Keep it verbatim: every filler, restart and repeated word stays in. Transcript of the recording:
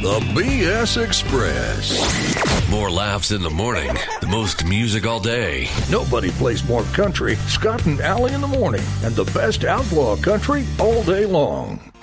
The B S Express. More laughs in the morning, the most music all day. Nobody plays more country. Scott and Allie in the morning, and the best outlaw country all day long.